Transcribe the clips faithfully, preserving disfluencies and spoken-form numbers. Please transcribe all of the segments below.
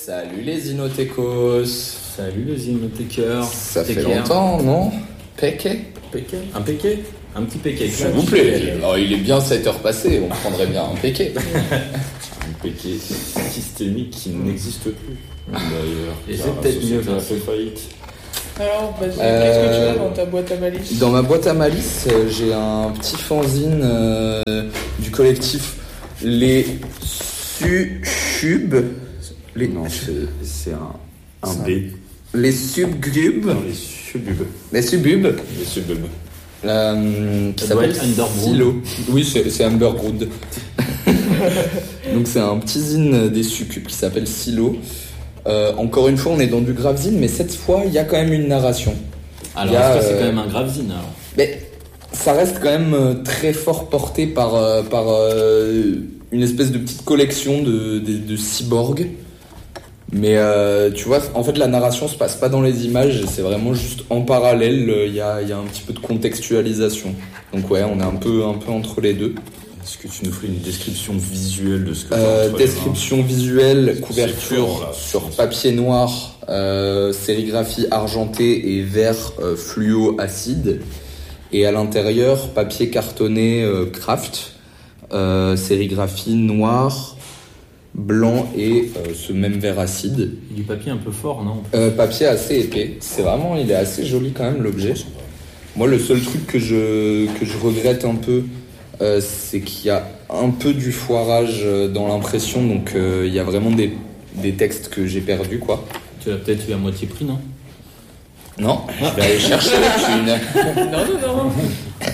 Salut les Inothécos. Salut les Inothéqueurs. Ça fait longtemps, non? Péquet Péquet Un péquet Un petit péquet. S'il vous plaît. Alors, il est bien sept heures passées, on prendrait bien un péquet. Un péquet systémique qui n'existe plus, d'ailleurs. Et c'est peut-être mieux, ça a fait faillite. Alors, vas-y, Euh, qu'est-ce que tu as dans ta boîte à malice? Dans ma boîte à malice, euh, j'ai un petit fanzine euh, du collectif Les Sucubes. Les... Non, c'est, c'est un, un B. Les Subgubes. Non, les sububes. Les Sububes. Les sububes. Euh, qui Ça doit s'appelle être Underground. Silo. Oui, c'est, c'est Underground. Donc c'est un petit zine des Succubes qui s'appelle Silo. Euh, encore une fois, on est dans du gravzine, mais cette fois, il y a quand même une narration. Alors, Il y a, est-ce que c'est euh, quand même un gravzine alors? Mais ça reste quand même euh, très fort porté par, euh, par euh, une espèce de petite collection de, de, de cyborgs. Mais euh, tu vois, en fait, la narration se passe pas dans les images, c'est vraiment juste en parallèle, il y a, y a un petit peu de contextualisation. Donc ouais, on est un peu, un peu entre les deux. Est-ce que tu nous ferais une description visuelle de ce que Euh, tu as description visuelle, couverture fort, là. sur papier noir, euh, sérigraphie argentée et vert euh, fluo acide. Et à l'intérieur, papier cartonné euh, craft, euh, sérigraphie noire, blanc et euh, ce même vert acide. Du papier un peu fort, non? Euh, papier assez épais. C'est vraiment, il est assez joli quand même l'objet. Moi, le seul truc que je, que je regrette un peu, euh, c'est qu'il y a un peu du foirage euh, dans l'impression. Donc, euh, il y a vraiment des, des textes que j'ai perdus, quoi. Tu l'as peut-être eu à moitié prix, non? Non, je vais aller chercher une. Non, non, non.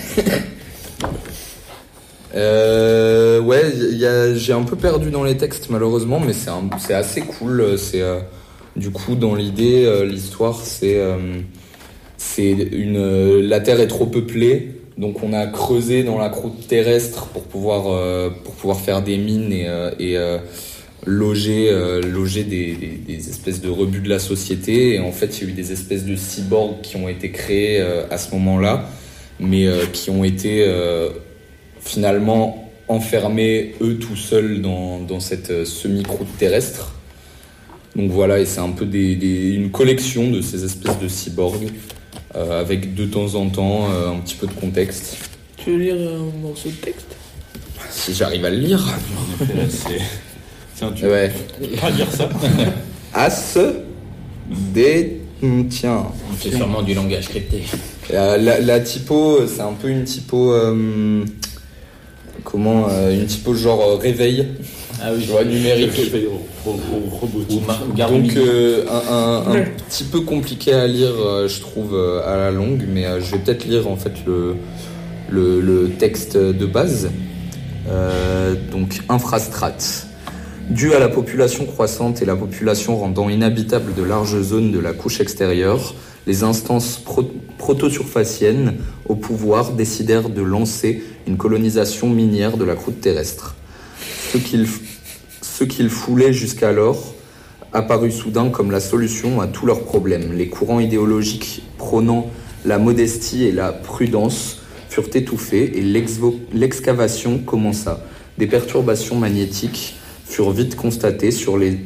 Euh, ouais, y a, j'ai un peu perdu dans les textes malheureusement, mais c'est, un, c'est assez cool. C'est euh, du coup dans l'idée, euh, l'histoire, c'est euh, c'est une la Terre est trop peuplée, donc on a creusé dans la croûte terrestre pour pouvoir euh, pour pouvoir faire des mines et euh, et euh, loger euh, loger des, des, des espèces de rebuts de la société. Et en fait, il y a eu des espèces de cyborgs qui ont été créés euh, à ce moment-là, mais euh, qui ont été euh, finalement enfermés eux tout seuls dans, dans cette euh, semi-croûte terrestre. Donc voilà, et c'est un peu des, des, une collection de ces espèces de cyborgs euh, avec de temps en temps euh, un petit peu de contexte. Tu veux lire un morceau de texte? Si j'arrive à le lire. En effet, là, c'est... Tiens, tu Ouais. peux pas dire ça. As des... Tiens. C'est sûrement du langage crypté. La, la, la typo, c'est un peu une typo... Euh, comment euh, une typo genre euh, réveil. Ah oui, tu vois, numérique. Au, au, au robotique. Donc euh, un, un, un petit peu compliqué à lire, euh, je trouve, euh, à la longue, mais euh, je vais peut-être lire en fait le, le, le texte de base. Euh, donc infrastrate. Dû à la population croissante et la population rendant inhabitable de larges zones de la couche extérieure, les instances pro- proto-surfaciennes au pouvoir décidèrent de lancer une colonisation minière de la croûte terrestre. Ce qu'ils, ce qu'ils foulaient jusqu'alors apparut soudain comme la solution à tous leurs problèmes. Les courants idéologiques prônant la modestie et la prudence furent étouffés et l'exvo- l'excavation commença. Des perturbations magnétiques furent vite constatées sur les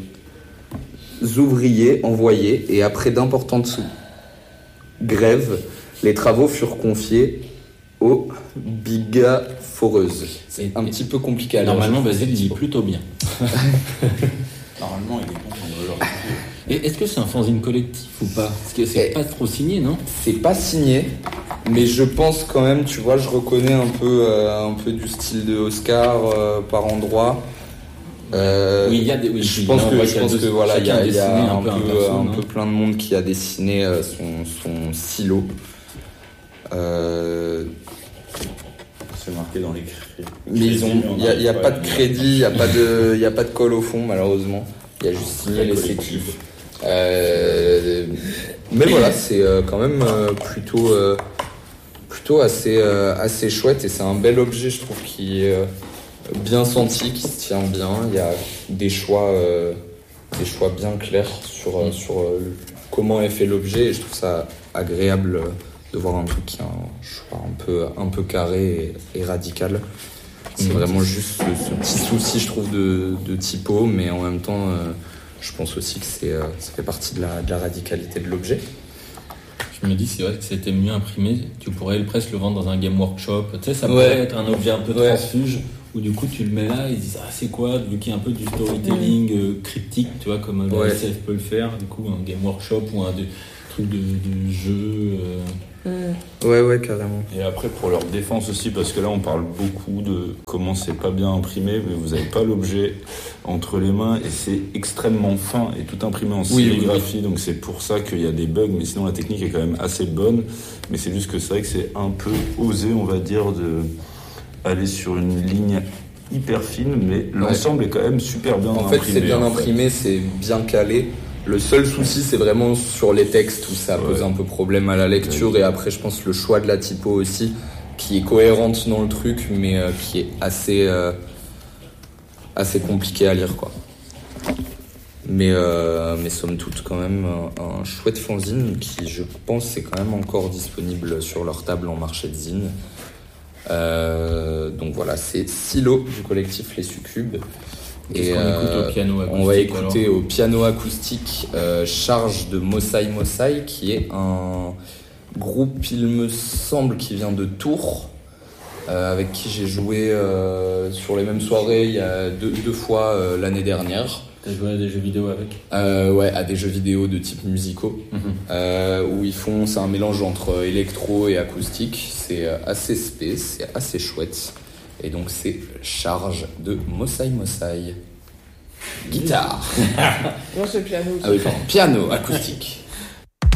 ouvriers envoyés et après d'importantes grèves, les travaux furent confiés aux bigaforeuses. C'est un petit peu compliqué à lire. Normalement, Basile dit plutôt bien. Normalement, il est content de leur. Et est-ce que c'est un fanzine collectif ou pas? Parce que c'est Et pas trop signé, non? C'est pas signé, mais je pense quand même, tu vois, je reconnais un peu, euh, un peu du style de Oscar euh, par endroit. Euh, Oui, il y a des. Oui, je oui, pense là, on que, voit je qu'il y a pense deux- que voilà, il y a, chacun il y a dessiné un, peu, un perso, un non peu plein de monde qui a dessiné euh, son, son silo. Euh, C'est marqué dans les crédits. mais ils ont, il y a, il y a pas de crédit, il y a pas de, il y a pas de colle au fond malheureusement. Il y a juste signé les sécu. Euh, mais voilà, c'est euh, quand même euh, plutôt, euh, plutôt assez, euh, assez chouette et c'est un bel objet, je trouve, qui est euh, bien senti, qui se tient bien. Il y a des choix, euh, des choix bien clairs sur, euh, sur euh, comment est fait l'objet et je trouve ça agréable de voir un truc qui a un choix un peu, un peu carré et, et radical. C'est vraiment juste ce, ce petit souci, je trouve, de, de typo, mais en même temps, euh, je pense aussi que c'est, euh, ça fait partie de la, de la radicalité de l'objet. Je me dis, c'est vrai que c'était mieux imprimé. Tu pourrais presque le vendre dans un game workshop. Tu sais, ça Ouais. pourrait être un objet un peu Ouais. transfuge où du coup tu le mets là et ils disent ah c'est quoi, vu qu'il y a un peu du storytelling euh, cryptique, tu vois, comme le Ouais. S F peut le faire. Du coup, un game workshop ou un de, truc de, de jeu. euh, Mm. Ouais, ouais, carrément. Et après, pour leur défense aussi, parce que là, on parle beaucoup de comment c'est pas bien imprimé, mais vous n'avez pas l'objet entre les mains et c'est extrêmement fin et tout imprimé en Oui, sérigraphie, donc c'est pour ça qu'il y a des bugs, mais sinon la technique est quand même assez bonne. Mais c'est juste que c'est vrai que c'est un peu osé, on va dire, de aller sur une ligne hyper fine, mais l'ensemble est quand même super bien En imprimé. fait, c'est bien en fait. imprimé, c'est bien calé. Le seul souci, c'est vraiment sur les textes où ça pose Ouais. un peu problème à la lecture. Et après, je pense le choix de la typo aussi, qui est cohérente dans le truc, mais euh, qui est assez, euh, assez compliqué à lire, quoi. Mais, euh, mais somme toute, quand même, un, un chouette fanzine qui, je pense, est quand même encore disponible sur leur table en marché de zine. Euh, donc voilà, c'est Silo du collectif Les Succubes. Qu'est-ce qu'on écoute au piano acoustique, on va écouter alors au piano acoustique euh, Charge de Mossai Mossai, qui est un groupe, il me semble, qui vient de Tours, euh, avec qui j'ai joué euh, sur les mêmes soirées il y a deux, deux fois euh, l'année dernière. T'as joué à des jeux vidéo avec Euh, ouais, à des jeux vidéo de type musicaux, Mhm. euh, où ils font, c'est un mélange entre électro et acoustique. C'est euh, assez spé, c'est assez chouette. Et donc c'est Charge de Mossai Mossai. Guitare. Non, c'est piano aussi. Ah oui, pardon. Piano acoustique.